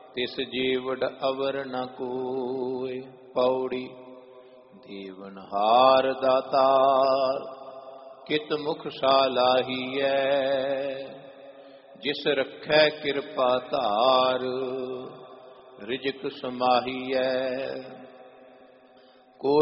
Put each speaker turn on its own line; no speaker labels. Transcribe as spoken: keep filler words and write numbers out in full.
ਤਿਸ ਜੀਵੜ ਅਵਰ ਨ ਕੋਇ। ਪੌੜੀ ਦੇਵਨਹਾਰ ਦਾਤਾਰ ਕਿਤ ਮੁਖ ਸਾਲਾਹੀਐ। ਜਿਸ ਰਖੈ ਕਿਰਪਾ ਧਾਰ ਰਿਜਕ ਸਮਾਹੀਐ।